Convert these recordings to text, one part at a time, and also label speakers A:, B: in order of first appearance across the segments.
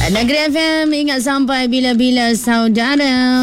A: Negeri FM ingat sampai bila-bila saudara.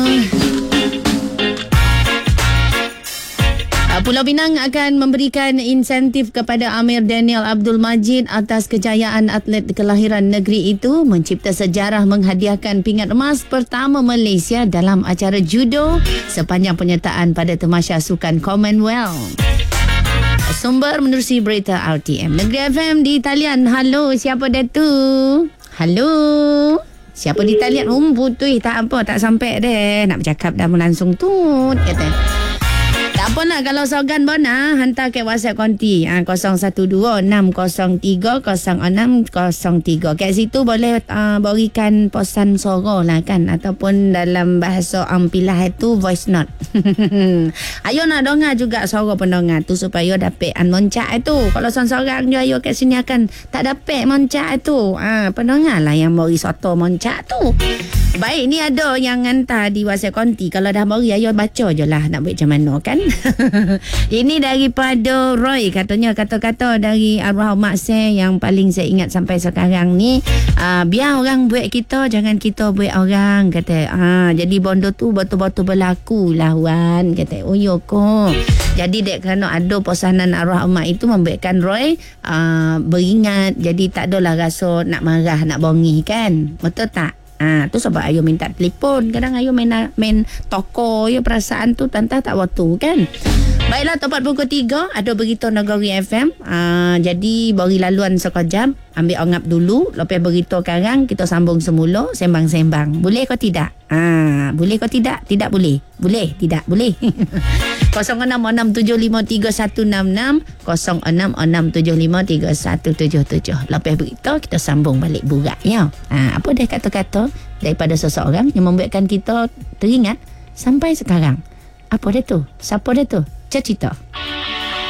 A: Pulau Pinang akan memberikan insentif kepada Amir Daniel Abdul Majid atas kejayaan atlet kelahiran negeri itu mencipta sejarah menghadiahkan pingat emas pertama Malaysia dalam acara judo sepanjang penyertaan pada Tamasya Sukan Commonwealth. Sumber menerusi berita RTM. Negeri FM di talian. Halo, siapa dah tu? Halo. Siapa di talian? Putui tak apa, tak sampai deh. Nak bercakap dah langsung tu. Kata. Tak apa nak kalau sogan bona hantar ke WhatsApp konti 012-603-0603. Kat situ boleh berikan pesan suara lah kan, ataupun dalam bahasa ampilah itu voice note. Ayo nak dengar juga suara pendengar tu supaya dapat moncak itu. Kalau seorang-seorang je ayo kat sini akan tak dapat moncak itu. Pendengar lah yang beri soto moncak tu. Baik, ni ada yang hantar di WhatsApp konti. Kalau dah beri, ayo baca je lah nak buat macam mana kan. Ini daripada Roy. Katanya kata-kata dari arwah mak saya yang paling saya ingat sampai sekarang ni. Biar orang buat kita, jangan kita buat orang. Kata, jadi bondo tu betul-betul berlaku lah Wan. Kata, oh yoko. Jadi dek kerana ada pesanan arwah mak itu membuatkan Roy beringat. Jadi tak adalah rasa nak marah, nak bongih kan. Betul tak? Tu sebab ayo minta telefon. Kadang ayo main toko ya, perasaan tu tantah tak waktu kan. Baiklah, tepat pukul 3 ada berita Negeri FM. Jadi beri laluan sekejap, ambil ongap dulu, lepas berita karang kita sambung semula sembang-sembang. Boleh kau tidak? Boleh kau tidak? Tidak boleh. Boleh? Tidak boleh. 0667531166 0667531177. Lepas berita kita sambung balik burak ya. Apa dia kata-kata daripada seseorang yang membuatkan kita teringat sampai sekarang? Apa dia tu? Siapa dia tu? Cerita.